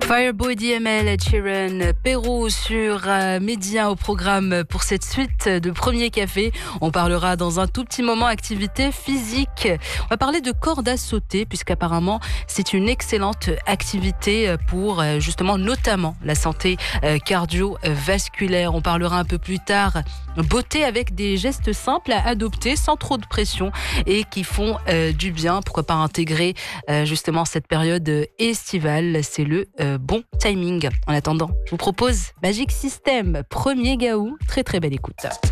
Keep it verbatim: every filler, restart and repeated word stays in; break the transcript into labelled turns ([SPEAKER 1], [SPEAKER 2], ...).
[SPEAKER 1] Fireboy, D M L, Ed Sheeran, Pérou sur euh, Média au programme pour cette suite de Premier Café. On parlera dans un tout petit moment activité physique. On va parler de corde à sauter puisqu'apparemment c'est une excellente activité pour euh, justement notamment la santé euh, cardiovasculaire. On parlera un peu plus tard beauté avec des gestes simples à adopter sans trop de pression et qui font euh, du bien. Pourquoi pas intégrer euh, justement cette période estivale. C'est le euh, bon timing. En attendant, je vous propose Magic System, premier Gaou. Très très belle écoute.